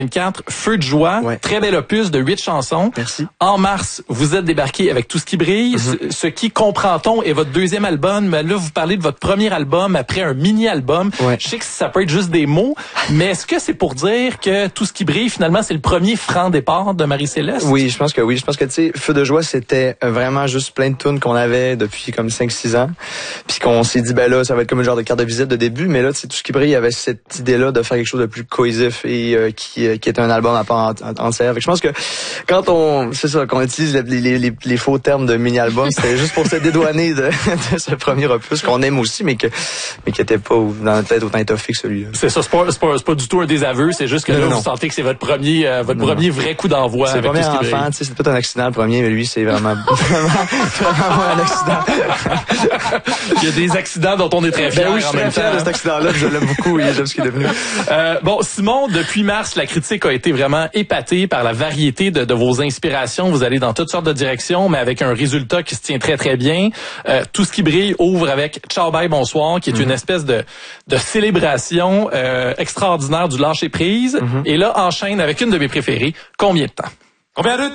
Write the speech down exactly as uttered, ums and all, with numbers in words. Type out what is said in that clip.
vingt-quatre, Feu de joie, ouais. très bel opus de huit chansons. Merci. En mars, vous êtes débarqué avec Tout ce qui brille, mm-hmm. ce, ce qui, comprend-on, est votre deuxième album. Mais là, vous parlez de votre premier album après un mini-album. Ouais. Je sais que ça peut être juste des mots, mais est-ce que c'est pour dire que Tout ce qui brille, finalement, c'est le premier franc départ de Marie-Céleste? Oui, je pense que oui. Je pense que, tu sais, Feu de joie, c'était vraiment juste plein de tunes qu'on avait depuis comme cinq six ans. Puis qu'on s'est dit, ben là, ça va être comme un genre de carte de visite de début. Mais là, tu sais, Tout ce qui brille, il y avait cette idée-là de faire quelque chose de plus cohésif et euh, qui, euh, qui est un album à part entière. Je pense que quand on, c'est ça, qu'on utilise les, les, les, les faux termes de mini-album, c'était juste pour se dédouaner de, de ce premier opus qu'on aime aussi, mais que, mais qui était pas dans la tête autant étoffé que celui-là. C'est ça, c'est pas, c'est pas, c'est pas du tout un désaveu, c'est juste que non, là, non. vous sentez que c'est votre premier, euh, votre non, premier non. vrai coup d'envoi. C'est le premier enfant, tu sais, c'est peut-être un accident le premier, mais lui, c'est vraiment, vraiment, vraiment un accident. Il y a des accidents dont on est très fiers. Ben oui, je suis très fier de cet accident-là, je l'aime beaucoup et j'aime ce qu'il est devenu. Euh, bon, Simon, depuis mars, la critique a été vraiment épatée par la variété de, de vos inspirations. Vous allez dans toutes sortes de directions, mais avec un résultat qui se tient très, très bien. Euh, Tout ce qui brille ouvre avec Ciao, bye, bonsoir, qui est mm-hmm. une espèce de, de célébration euh, extraordinaire du lâcher prise. Mm-hmm. Et là, enchaîne avec une de mes préférées. Combien de temps? Combien de